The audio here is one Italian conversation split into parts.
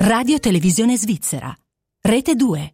Radio Televisione Svizzera, Rete 2.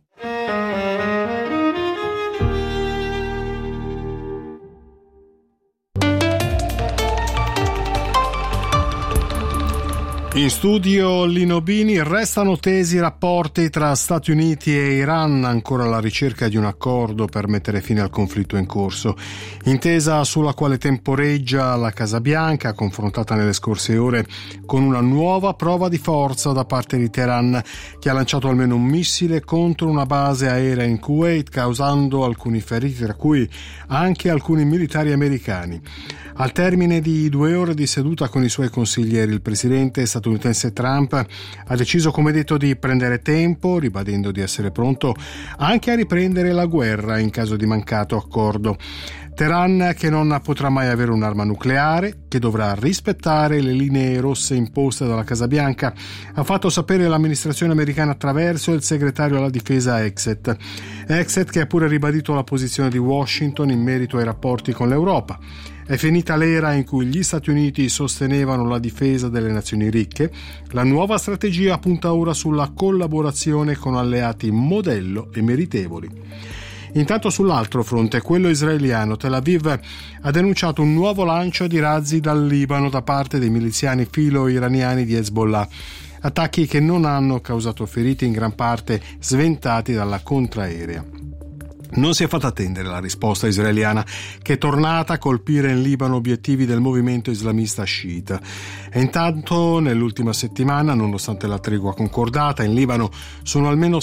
In studio Lino Bini. Restano tesi i rapporti tra Stati Uniti e Iran, ancora alla ricerca di un accordo per mettere fine al conflitto in corso. Intesa sulla quale temporeggia la Casa Bianca, confrontata nelle scorse ore con una nuova prova di forza da parte di Teheran, che ha lanciato almeno un missile contro una base aerea in Kuwait, causando alcuni feriti, tra cui anche alcuni militari americani. Al termine di 2 ore di seduta con i suoi consiglieri, il presidente statunitense Trump ha deciso, come detto, di prendere tempo, ribadendo di essere pronto anche a riprendere la guerra in caso di mancato accordo. Teheran, che non potrà mai avere un'arma nucleare, che dovrà rispettare le linee rosse imposte dalla Casa Bianca, ha fatto sapere l'amministrazione americana attraverso il segretario alla difesa Exet, che ha pure ribadito la posizione di Washington in merito ai rapporti con l'Europa. È finita l'era in cui gli Stati Uniti sostenevano la difesa delle nazioni ricche. La nuova strategia punta ora sulla collaborazione con alleati modello e meritevoli. Intanto sull'altro fronte, quello israeliano, Tel Aviv ha denunciato un nuovo lancio di razzi dal Libano da parte dei miliziani filo-iraniani di Hezbollah. Attacchi che non hanno causato feriti, in gran parte sventati dalla contraerea. Non si è fatta attendere la risposta israeliana, che è tornata a colpire in Libano obiettivi del movimento islamista sciita. E intanto, nell'ultima settimana, nonostante la tregua concordata, in Libano sono almeno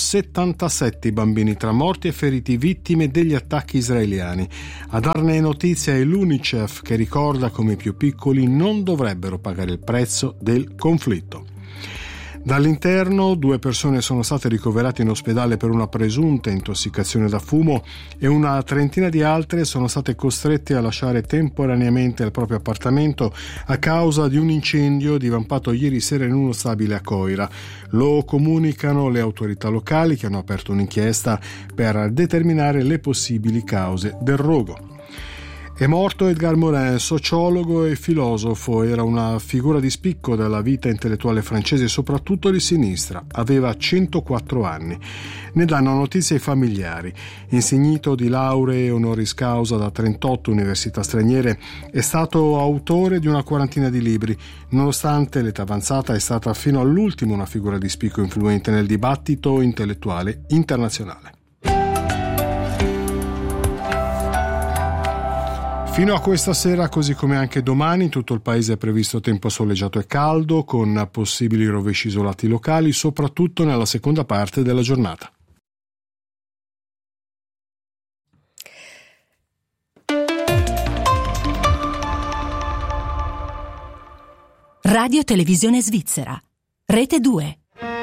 77 i bambini tra morti e feriti, vittime degli attacchi israeliani. A darne notizia è l'UNICEF, che ricorda come i più piccoli non dovrebbero pagare il prezzo del conflitto. Dall'interno 2 persone sono state ricoverate in ospedale per una presunta intossicazione da fumo e una trentina di altre sono state costrette a lasciare temporaneamente il proprio appartamento a causa di un incendio divampato ieri sera in uno stabile a Coira. Lo comunicano le autorità locali, che hanno aperto un'inchiesta per determinare le possibili cause del rogo. È morto Edgar Morin, sociologo e filosofo. Era una figura di spicco della vita intellettuale francese, soprattutto di sinistra. Aveva 104 anni. Ne danno notizia i familiari. Insignito di lauree honoris causa da 38 università straniere, è stato autore di una quarantina di libri. Nonostante l'età avanzata, è stata fino all'ultimo una figura di spicco influente nel dibattito intellettuale internazionale. Fino a questa sera, così come anche domani, in tutto il paese è previsto tempo soleggiato e caldo, con possibili rovesci isolati locali, soprattutto nella seconda parte della giornata. Radio Televisione Svizzera, Rete 2.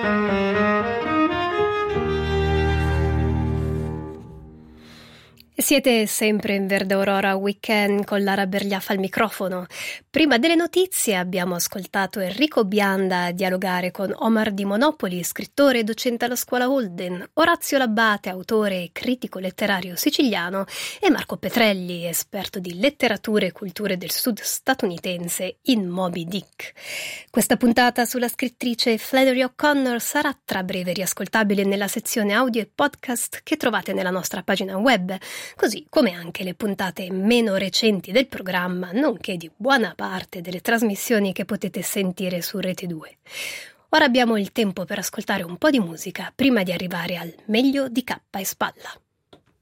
Siete sempre in Verde Aurora Weekend con Lara Bergliaffa al microfono. Prima delle notizie abbiamo ascoltato Enrico Bianda dialogare con Omar Di Monopoli, scrittore e docente alla scuola Holden, Orazio Labbate, autore e critico letterario siciliano, e Marco Petrelli, esperto di letteratura e culture del sud statunitense in Moby Dick. Questa puntata sulla scrittrice Flannery O'Connor sarà tra breve riascoltabile nella sezione audio e podcast che trovate nella nostra pagina web, così come anche le puntate meno recenti del programma, nonché di buona parte delle trasmissioni che potete sentire su Rete 2. Ora abbiamo il tempo per ascoltare un po' di musica prima di arrivare al meglio di K e Spalla.